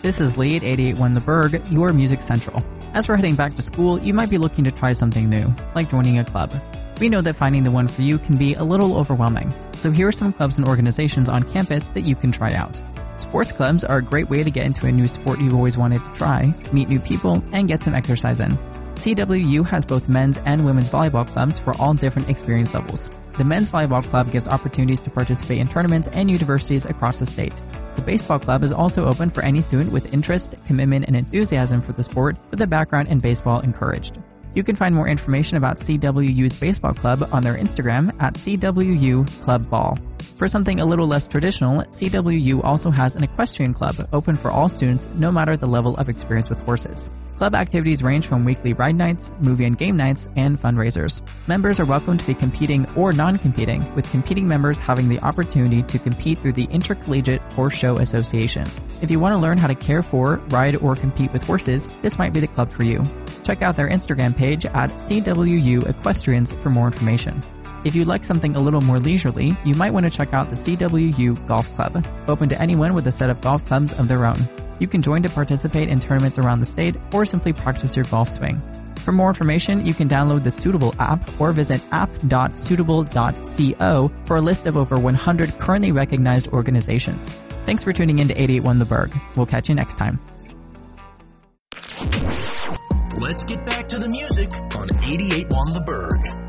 This is Lee at 88.1 The Berg, your Music Central. As we're heading back to school, you might be looking to try something new, like joining a club. We know that finding the one for you can be a little overwhelming, so here are some clubs and organizations on campus that you can try out. Sports clubs are a great way to get into a new sport you've always wanted to try, meet new people, and get some exercise in. CWU has both men's and women's volleyball clubs for all different experience levels. The men's volleyball club gives opportunities to participate in tournaments and universities across the state. The baseball club is also open for any student with interest, commitment, and enthusiasm for the sport, with a background in baseball encouraged. You can find more information about CWU's baseball club on their Instagram at CWU Club Ball. For something a little less traditional, CWU also has an equestrian club open for all students no matter the level of experience with horses. Club activities range from weekly ride nights, movie and game nights, and fundraisers. Members are welcome to be competing or non-competing, with competing members having the opportunity to compete through the Intercollegiate Horse Show Association. If you want to learn how to care for, ride, or compete with horses, this might be the club for you. Check out their Instagram page at CWU Equestrians for more information. If you'd like something a little more leisurely, you might want to check out the CWU Golf Club, open to anyone with a set of golf clubs of their own. You can join to participate in tournaments around the state or simply practice your golf swing. For more information, you can download the Suitable app or visit app.suitable.co for a list of over 100 currently recognized organizations. Thanks for tuning in to 88.1 The Berg. We'll catch you next time. Let's get back to the music on 88.1 The Berg.